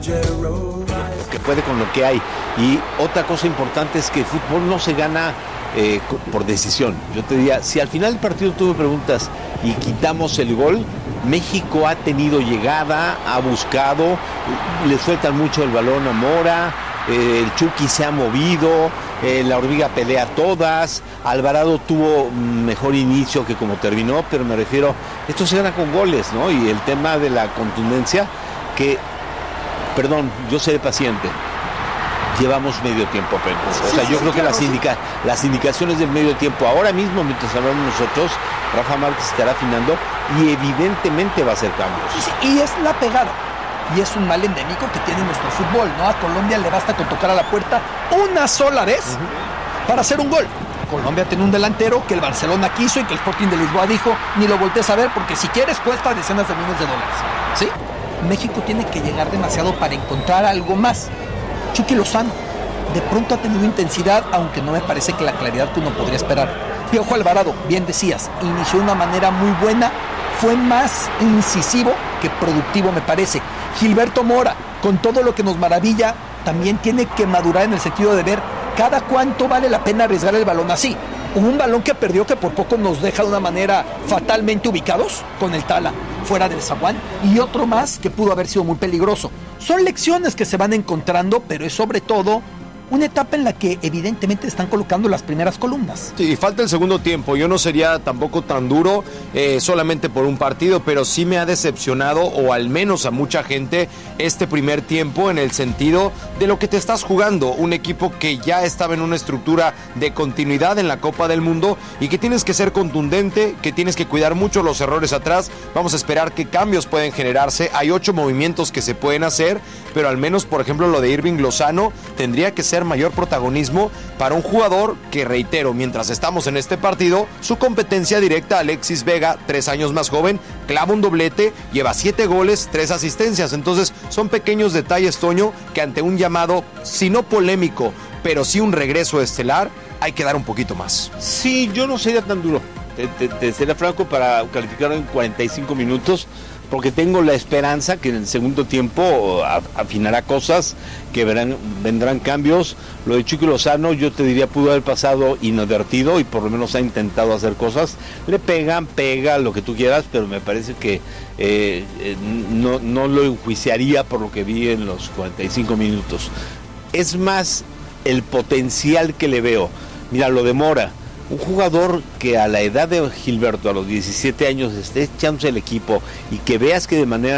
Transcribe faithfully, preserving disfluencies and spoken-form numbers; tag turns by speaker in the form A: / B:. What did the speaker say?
A: Que puede con lo que hay. Y otra cosa importante es que el fútbol no se gana eh, por decisión. Yo te diría, si al final del partido tú me preguntas y quitamos el gol, México ha tenido llegada, ha buscado, le sueltan mucho el balón a Mora, eh, el Chucky se ha movido, eh, la Hormiga pelea todas, Alvarado tuvo mejor inicio que como terminó, pero me refiero, esto se gana con goles, ¿no? Y el tema de la contundencia, que, perdón, yo seré paciente, llevamos medio tiempo apenas. O sea, yo creo que las, indica, las indicaciones del medio tiempo, ahora mismo, mientras hablamos nosotros, Rafa Márquez estará afinando y evidentemente va a hacer cambios.
B: Y, y es la pegada. Y es un mal endémico que tiene nuestro fútbol, ¿no? A Colombia le basta con tocar a la puerta una sola vez uh-huh. para hacer un gol. Colombia tiene un delantero que el Barcelona quiso y que el Sporting de Lisboa dijo, ni lo voltees a ver porque si quieres cuesta decenas de millones de dólares. ¿Sí? México tiene que llegar demasiado para encontrar algo más. Chucky Lozano, de pronto ha tenido intensidad, aunque no me parece que la claridad que uno podría esperar. Piojo Alvarado, bien decías, inició de una manera muy buena, fue más incisivo que productivo me parece. Gilberto Mora, con todo lo que nos maravilla, también tiene que madurar en el sentido de ver cada cuánto vale la pena arriesgar el balón así. Un balón que perdió que por poco nos deja de una manera fatalmente ubicados con el Tala fuera del zaguán y otro más que pudo haber sido muy peligroso. Son lecciones que se van encontrando, pero es sobre todo una etapa en la que evidentemente están colocando las primeras columnas.
C: Sí, falta el segundo tiempo. Yo no sería tampoco tan duro eh, solamente por un partido, pero sí me ha decepcionado, o al menos a mucha gente, este primer tiempo en el sentido de lo que te estás jugando. Un equipo que ya estaba en una estructura de continuidad en la Copa del Mundo y que tienes que ser contundente, que tienes que cuidar mucho los errores atrás. Vamos a esperar qué cambios pueden generarse. Hay ocho movimientos que se pueden hacer, pero al menos, por ejemplo, lo de Irving Lozano tendría que ser mayor protagonismo para un jugador que, reitero, mientras estamos en este partido, su competencia directa, Alexis Vega, tres años más joven, clava un doblete, lleva siete goles, tres asistencias. Entonces son pequeños detalles, Toño, que ante un llamado, si no polémico, pero sí un regreso estelar, hay que dar un poquito más.
A: Sí, yo no sería tan duro, te, te, te sería franco, para calificarlo en cuarenta y cinco minutos, porque tengo la esperanza que en el segundo tiempo afinará cosas, que verán, vendrán cambios. Lo de Chucky Lozano, yo te diría, pudo haber pasado inadvertido y por lo menos ha intentado hacer cosas. Le pegan, pega, lo que tú quieras, pero me parece que eh, eh, no, no lo enjuiciaría por lo que vi en los cuarenta y cinco minutos. Es más el potencial que le veo. Mira, lo de Mora. Un jugador que a la edad de Gilberto, a los diecisiete años, esté echándose el equipo y que veas que de manera